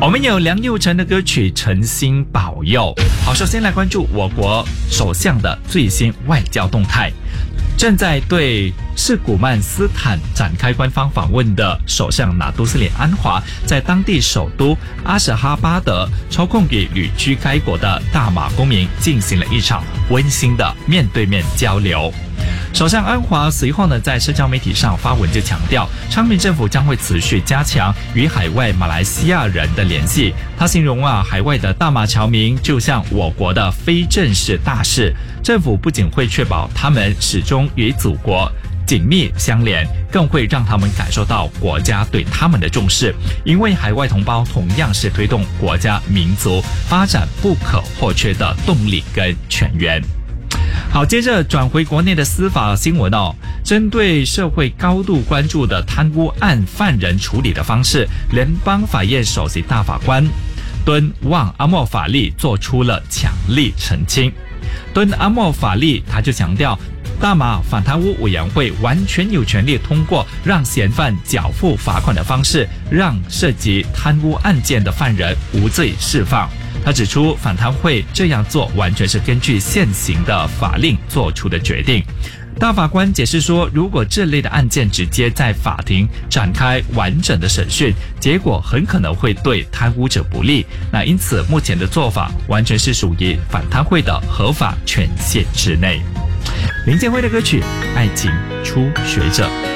我们有梁又成的歌曲《诚心保佑》。好，首先来关注我国首相的最新外交动态。正在对士古曼斯坦展开官方访问的首相拿督斯里安华，在当地首都阿什哈巴德抽空给旅居该国的大马公民进行了一场温馨的面对面交流。首相安华随后呢，在社交媒体上发文就强调，昌平政府将会持续加强与海外马来西亚人的联系。他形容海外的大马侨民就像我国的非正式大使，政府不仅会确保他们始终与祖国紧密相连，更会让他们感受到国家对他们的重视，因为海外同胞同样是推动国家民族发展不可或缺的动力跟泉源。好，接着转回国内的司法新闻针对社会高度关注的贪污案犯人处理的方式，联邦法院首席大法官敦旺阿莫法利做出了强力澄清。敦阿莫法利他就强调，大马反贪污委员会完全有权利通过让嫌犯缴付罚款的方式，让涉及贪污案件的犯人无罪释放。他指出，反贪会这样做完全是根据现行的法令做出的决定。大法官解释说，如果这类的案件直接在法庭展开完整的审讯，结果很可能会对贪污者不利。那因此，目前的做法完全是属于反贪会的合法权限之内。林建辉的歌曲《爱情初学者》。